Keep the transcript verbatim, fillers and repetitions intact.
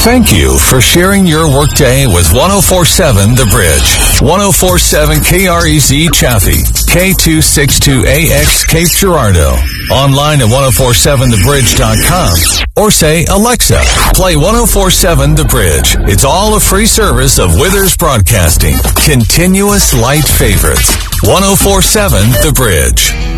Thank you for sharing your workday with ten forty-seven The Bridge. ten forty-seven K R E Z Chaffee, K two sixty-two A X Cape Girardeau. Online at ten forty-seven the bridge dot com or say, Alexa, play ten forty-seven The Bridge. It's all a free service of Withers Broadcasting. Continuous light favorites. ten forty-seven The Bridge.